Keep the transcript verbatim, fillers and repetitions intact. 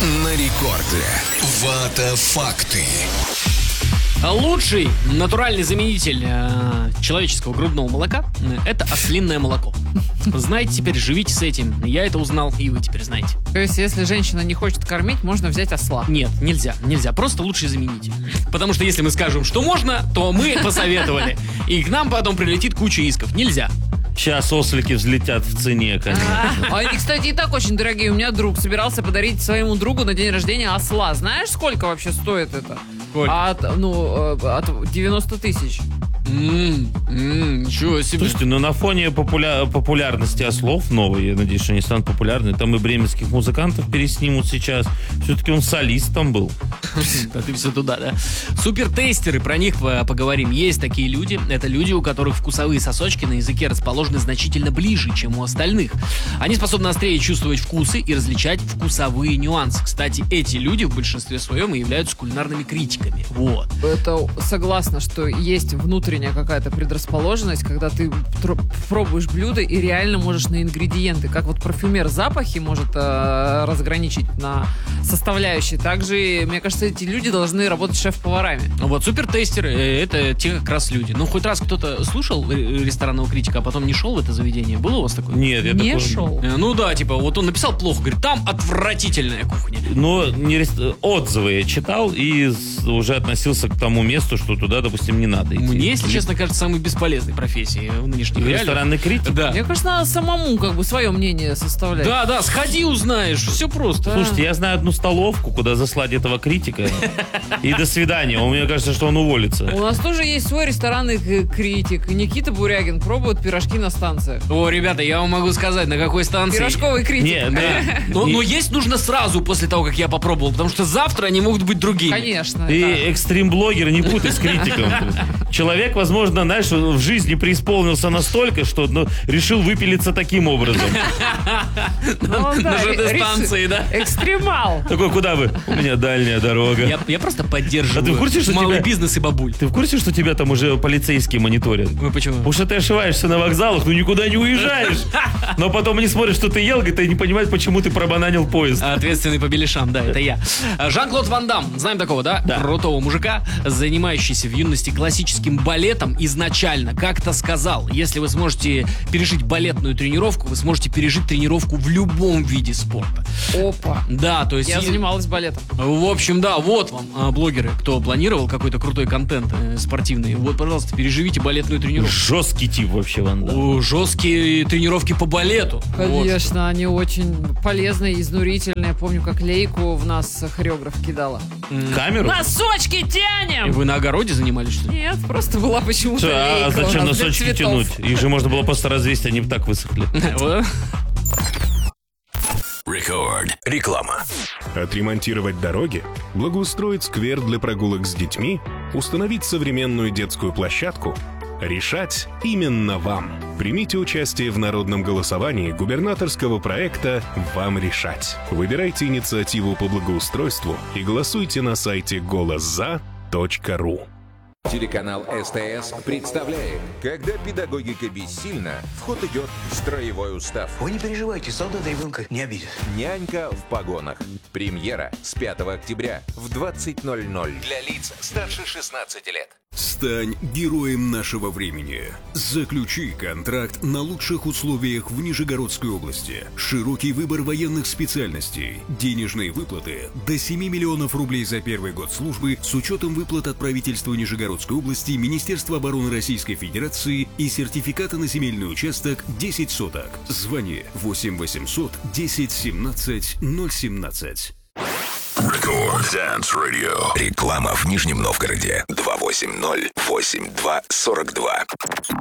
на рекорде. Вата факты. Лучший натуральный заменитель э, человеческого грудного молока – это ослинное молоко. Знаете, теперь живите с этим. Я это узнал, и вы теперь знаете. То есть, если женщина не хочет кормить, можно взять осла? Нет, нельзя, нельзя. Просто лучший заменитель. Потому что если мы скажем, что можно, то мы посоветовали. И к нам потом прилетит куча исков. Нельзя. Сейчас ослики взлетят в цене, конечно. А они, кстати, и так очень дорогие. У меня друг собирался подарить своему другу на день рождения осла. Знаешь, сколько вообще стоит это? Сколько? От, ну, от девяносто тысяч. Ммм, ничего себе. Слушайте, ну на фоне популя... популярности ослов новой, я надеюсь, что они станут популярны, там и бременских музыкантов переснимут сейчас. Все-таки он солист там был. Да ты все туда, да. Супертестеры, про них поговорим. Есть такие люди. Это люди, у которых вкусовые сосочки на языке расположены значительно ближе, чем у остальных. Они способны острее чувствовать вкусы и различать вкусовые нюансы. Кстати, эти люди в большинстве своем и являются кулинарными критиками. Вот. Это согласна, что есть внутренняя какая-то предрасположенность, когда ты тр- пробуешь блюдо и реально можешь на ингредиенты, как вот парфюмер запахи может э, разграничить на составляющие. Также, мне кажется, эти люди должны работать шеф-поварами. Вот, супертестеры э, это те как раз люди. Ну, хоть раз кто-то слушал ресторанного критика, а потом не шел в это заведение? Было у вас такое? Нет, я Не такого... шел. Э, Ну да, типа, вот он написал плохо, говорит, там отвратительная кухня. Но не рест... отзывы я читал и с- уже относился к тому месту, что туда, допустим, не надо идти. Мне, если честно, кажется, самой бесполезной профессией в нынешних реалиях. Ресторанный критик? Да. Мне кажется, надо самому как бы свое мнение составлять. Да, да, сходи, узнаешь, все просто. Слушайте, я знаю одну столовку, куда заслать этого критика. И до свидания. Мне кажется, что он уволится. У нас тоже есть свой ресторанный к- критик. Никита Бурягин пробует пирожки на станциях. О, ребята, я вам могу сказать, на какой станции. Пирожковый критик. Не, да. Но, Не- но есть нужно сразу после того, как я попробовал, потому что завтра они могут быть другими. Конечно. И да. экстрим-блогер не путай с критиком. Человек, возможно, знаешь, в жизни преисполнился настолько, что ну, решил выпилиться таким образом. Ну, да, На ЖД-станции, реши- да? Экстремал. Такой, куда вы? У меня дальняя дорога. Я, я просто поддерживаю А ты в курсе, что малый тебя- бизнес и бабуль. Ты в курсе, что тебя там уже полицейские мониторят? Ну почему? Потому что ты ошиваешься на вокзалах, ну никуда не уезжаешь. Но потом они смотрят, что ты ел, говорят, и не понимают, почему ты пробананил поезд. Ответственный по беляшам, да, это я. Жан-Клод Ван Дам, знаем такого, да? Да. Крутого мужика, занимающийся в юности классическим балетом, изначально как-то сказал, если вы сможете пережить балетную тренировку, вы сможете пережить тренировку в любом виде спорта. Опа. Да, то есть... Я и- занималась балетом. В общем, да, вот вам, а, блогеры, кто планировал какой-то крутой контент э, спортивный, вот, пожалуйста, переживите балетную тренировку. Жесткий тип вообще, Ван Дам. О, жесткие тренировки по балету. Вот. Конечно, они очень полезные, изнурительные. Я помню, как лейку в нас хореограф кидала. Камеру? Носочки И тянем! вы на огороде занимались, что ли? Нет, просто была почему-то Всё, а лейка у зачем нас для носочки цветов. тянуть? Их же можно было просто развесить, они бы так высохли. Вот. Рекорд. Реклама. Отремонтировать дороги? Благоустроить сквер для прогулок с детьми? Установить современную детскую площадку? Решать именно вам. Примите участие в народном голосовании губернаторского проекта «Вам решать». Выбирайте инициативу по благоустройству и голосуйте на сайте голос за точка ру. Телеканал СТС представляет, когда педагогика бессильна, в ход идет строевой устав. Вы не переживайте, солдат ребенка не обидит. Нянька в погонах. Премьера с пятого октября в двадцать ноль ноль. Для лиц старше шестнадцати лет. Стань героем нашего времени. Заключи контракт на лучших условиях в Нижегородской области. Широкий выбор военных специальностей. Денежные выплаты до семи миллионов рублей за первый год службы с учетом выплат от правительства Нижегородской области, Министерства обороны Российской Федерации и сертификата на земельный участок десять соток. Звони восемь восемьсот десять семнадцать ноль семнадцать. Рекорд Dance Radio. Реклама в Нижнем Новгороде. два восемь ноль восемь два сорок два.